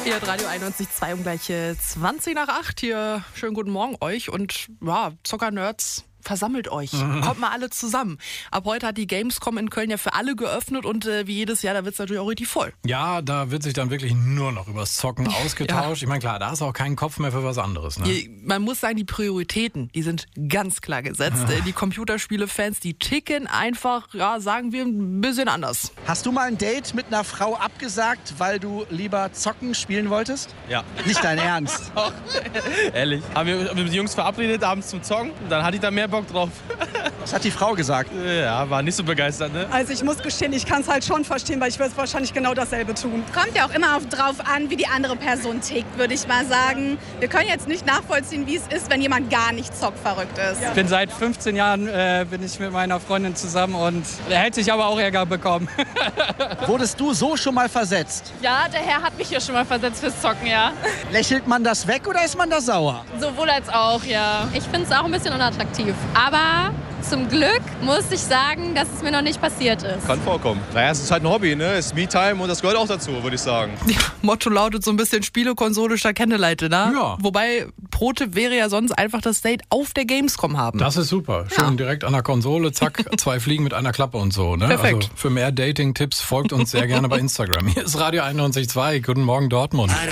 Hier hat Radio 91.2 um gleich 20 nach 8 hier. Schönen guten Morgen euch und ja, Zocker-Nerds, versammelt euch. Kommt mal alle zusammen. Ab heute hat die Gamescom in Köln ja für alle geöffnet und wie jedes Jahr, da wird es natürlich auch richtig voll. Ja, da wird sich dann wirklich nur noch übers Zocken ausgetauscht. Ja. Ich meine, klar, da ist auch kein Kopf mehr für was anderes. Ne? Man muss sagen, die Prioritäten, die sind ganz klar gesetzt. Die Computerspiele-Fans, die ticken einfach, ja, sagen wir, ein bisschen anders. Hast du mal ein Date mit einer Frau abgesagt, weil du lieber zocken spielen wolltest? Ja. Nicht dein Ernst? Doch. Ehrlich. Haben wir mit den Jungs verabredet abends zum Zocken. Dann hatte ich da mehr Bock drauf. Was hat die Frau gesagt? Ja, war nicht so begeistert, ne? Also ich muss gestehen, ich kann es halt schon verstehen, weil ich würde wahrscheinlich genau dasselbe tun. Kommt ja auch immer drauf an, wie die andere Person tickt, würde ich mal sagen. Wir können jetzt nicht nachvollziehen, wie es ist, wenn jemand gar nicht zockverrückt ist. Ich bin seit 15 Jahren bin ich mit meiner Freundin zusammen und er hätte sich aber auch Ärger bekommen. Wurdest du so schon mal versetzt? Ja, der Herr hat mich hier schon mal versetzt fürs Zocken, ja. Lächelt man das weg oder ist man da sauer? Sowohl als auch, ja. Ich finde es auch ein bisschen unattraktiv. Aber zum Glück muss ich sagen, dass es mir noch nicht passiert ist. Kann vorkommen. Naja, es ist halt ein Hobby, ne? Es ist Me-Time und das gehört auch dazu, würde ich sagen. Ja, Motto lautet so ein bisschen Spielekonsole statt Candlelight, ne? Ja. Wobei Pro-Tipp wäre ja sonst einfach das Date auf der Gamescom haben. Das ist super. Schön direkt an der Konsole, zack, 2 Fliegen mit einer Klappe und so. Ne? Perfekt. Also für mehr Dating-Tipps folgt uns sehr gerne bei Instagram. Hier ist Radio 91.2. Guten Morgen Dortmund.